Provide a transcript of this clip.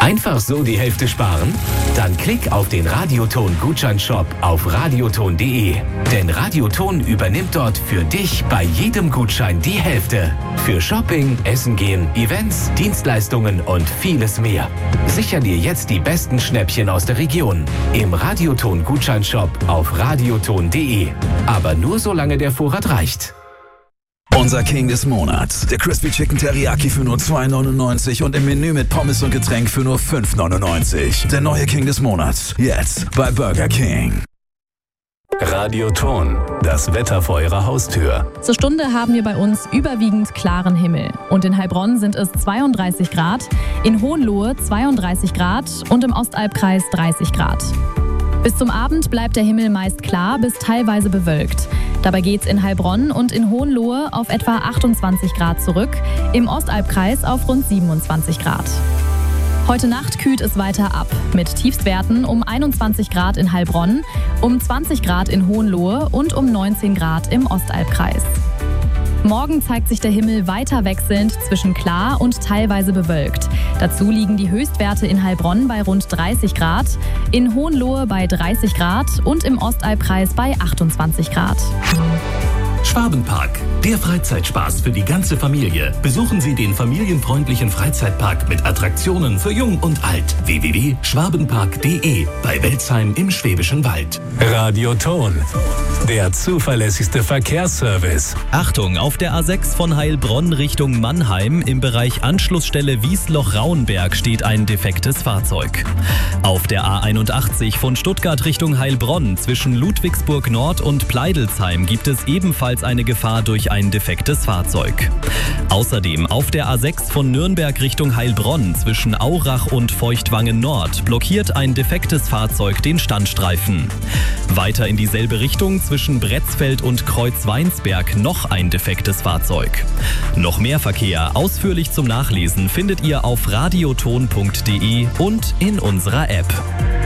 Einfach so die Hälfte sparen? Dann klick auf den Radioton-Gutscheinshop auf radioton.de. Denn Radioton übernimmt dort für dich bei jedem Gutschein die Hälfte. Für Shopping, Essen gehen, Events, Dienstleistungen und vieles mehr. Sicher dir jetzt die besten Schnäppchen aus der Region. Im Radioton-Gutscheinshop auf radioton.de. Aber nur solange der Vorrat reicht. Unser King des Monats. Der Crispy Chicken Teriyaki für nur 2,99 und im Menü mit Pommes und Getränk für nur 5,99. Der neue King des Monats. Jetzt bei Burger King. Radioton. Das Wetter vor Ihrer Haustür. Zur Stunde haben wir bei uns überwiegend klaren Himmel. Und in Heilbronn sind es 32 Grad, in Hohenlohe 32 Grad und im Ostalbkreis 30 Grad. Bis zum Abend bleibt der Himmel meist klar bis teilweise bewölkt. Dabei geht's in Heilbronn und in Hohenlohe auf etwa 28 Grad zurück, im Ostalbkreis auf rund 27 Grad. Heute Nacht kühlt es weiter ab, mit Tiefstwerten um 21 Grad in Heilbronn, um 20 Grad in Hohenlohe und um 19 Grad im Ostalbkreis. Morgen zeigt sich der Himmel weiter wechselnd zwischen klar und teilweise bewölkt. Dazu liegen die Höchstwerte in Heilbronn bei rund 30 Grad, in Hohenlohe bei 30 Grad und im Ostalbkreis bei 28 Grad. Schwabenpark, der Freizeitspaß für die ganze Familie. Besuchen Sie den familienfreundlichen Freizeitpark mit Attraktionen für Jung und Alt. www.schwabenpark.de bei Welzheim im Schwäbischen Wald. Radioton, der zuverlässigste Verkehrsservice. Achtung, auf der A6 von Heilbronn Richtung Mannheim im Bereich Anschlussstelle Wiesloch-Rauenberg steht ein defektes Fahrzeug. Auf der A81 von Stuttgart Richtung Heilbronn zwischen Ludwigsburg Nord und Pleidelsheim gibt es ebenfalls eine Gefahr durch ein defektes Fahrzeug. Außerdem auf der A6 von Nürnberg Richtung Heilbronn zwischen Aurach und Feuchtwangen Nord blockiert ein defektes Fahrzeug den Standstreifen. Weiter in dieselbe Richtung zwischen Bretzfeld und Kreuzweinsberg noch ein defektes Fahrzeug. Noch mehr Verkehr ausführlich zum Nachlesen findet ihr auf radioton.de und in unserer App.